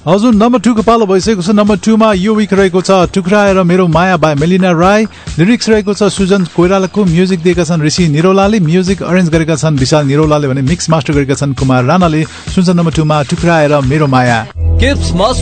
हजुर नम्बर 2 को पालो भइसकेको छ। नम्बर 2 मा यो विक रहेको छ टुक्राएर मेरो माया बाई मेलिना राई। लिरिक्स रहेको छ सुजन कोइरालाको। म्युजिक दिएका छन् ऋषि निरौलाले। म्युजिक अरेन्ज गरेका छन् विशाल निरौलाले भने मिक्स मास्टर गरेका छन् कुमार राणाले। सुन्छ नम्बर 2 मा टुक्राएर मेरो माया। Kips must